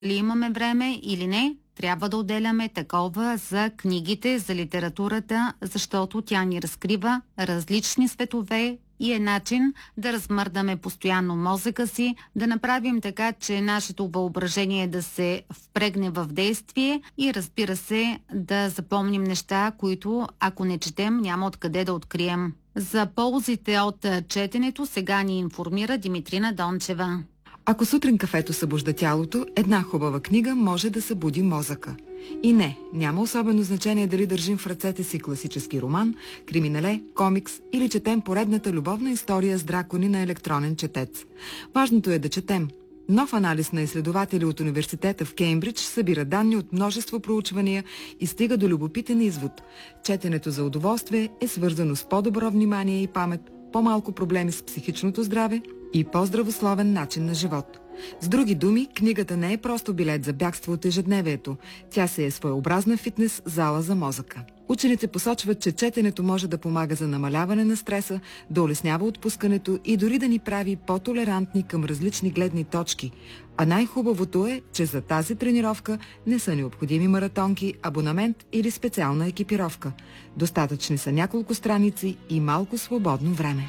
Ли имаме време или не, трябва да отделяме такова за книгите, за литературата, защото тя ни разкрива различни светове и е начин да размърдаме постоянно мозъка си, да направим така, че нашето въображение да се впрегне в действие и, разбира се, да запомним неща, които ако не четем, няма откъде да открием. За ползите от четенето сега ни информира Димитрина Дончева. Ако сутрин кафето събужда тялото, една хубава книга може да събуди мозъка. И не, няма особено значение дали държим в ръцете си класически роман, криминале, комикс или четем поредната любовна история с дракони на електронен четец. Важното е да четем. Нов анализ на изследователи от университета в Кеймбридж събира данни от множество проучвания и стига до любопитен извод. Четенето за удоволствие е свързано с по-добро внимание и памет, по-малко проблеми с психичното здраве и по-здравословен начин на живот. С други думи, книгата не е просто билет за бягство от ежедневието. Тя се е своеобразна фитнес зала за мозъка. Учените посочват, че четенето може да помага за намаляване на стреса, да улеснява отпускането и дори да ни прави по-толерантни към различни гледни точки. А най-хубавото е, че за тази тренировка не са необходими маратонки, абонамент или специална екипировка. Достатъчни са няколко страници и малко свободно време.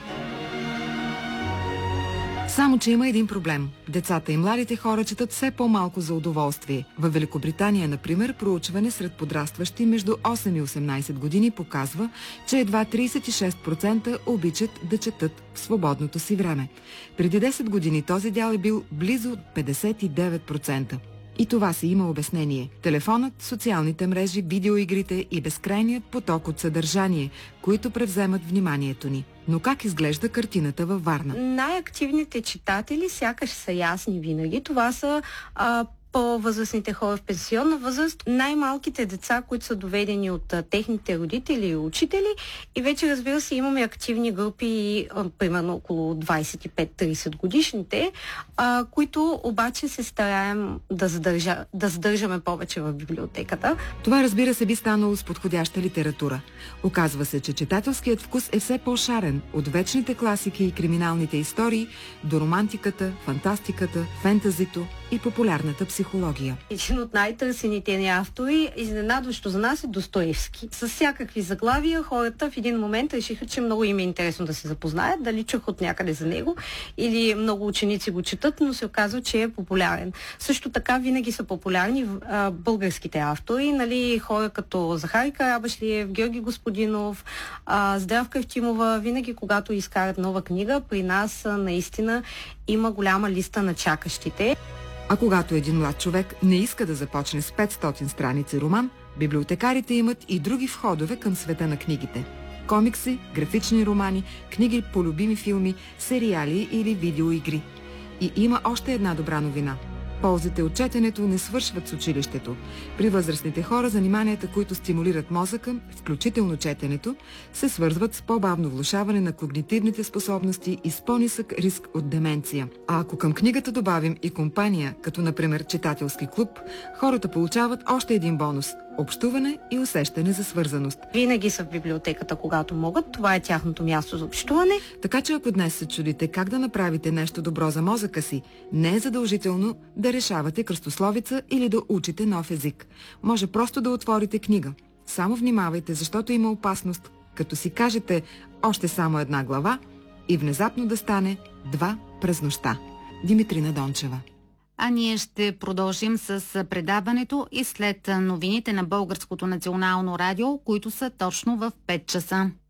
Само че има един проблем. Децата и младите хора четат все по-малко за удоволствие. Във Великобритания, например, проучване сред подрастващи между 8 и 18 години показва, че едва 36% обичат да четат в свободното си време. Преди 10 години този дял е бил близо 59%. И това си има обяснение. Телефонът, социалните мрежи, видеоигрите и безкрайният поток от съдържание, които превземат вниманието ни. Но как изглежда картината във Варна? Най-активните читатели сякаш са ясни винаги. Това са по-възрастните хора в пенсионна възраст, най-малките деца, които са доведени от техните родители и учители, и вече, разбира се, имаме активни групи, примерно около 25-30 годишните, които обаче се стараем да задържаме повече в библиотеката. Това, разбира се, би станало с подходяща литература. Оказва се, че читателският вкус е все по-шарен, от вечните класики и криминалните истории до романтиката, фантастиката, фентазито и популярната психология. Един от най-търсените ни автори, изненадващо за нас, е Достоевски. С всякакви заглавия хората в един момент решиха, че много им е интересно да се запознаят, дали чух от някъде за него, или много ученици го четат, но се оказва, че е популярен. Също така винаги са популярни българските автори, нали, хора като Захари Карабашлиев, Георги Господинов, Здравка Евтимова. Винаги, когато изкарат нова книга, при нас наистина има голяма листа на чакащите. А когато един млад човек не иска да започне с 500 страници роман, библиотекарите имат и други входове към света на книгите. Комикси, графични романи, книги по любими филми, сериали или видеоигри. И има още една добра новина. Ползите от четенето не свършват с училището. При възрастните хора заниманията, които стимулират мозъка, включително четенето, се свързват с по-бавно влошаване на когнитивните способности и с по-нисък риск от деменция. А ако към книгата добавим и компания, като например читателски клуб, хората получават още един бонус – общуване и усещане за свързаност. Винаги са в библиотеката, когато могат. Това е тяхното място за общуване. Така че ако днес се чудите как да направите нещо добро за мозъка си, не е задължително да решавате кръстословица или да учите нов език. Може просто да отворите книга. Само внимавайте, защото има опасност, като си кажете още само една глава и внезапно да стане 2 през нощта. Димитрина Дончева. А ние ще продължим с предаването и след новините на Българското национално радио, които са точно в 5 часа.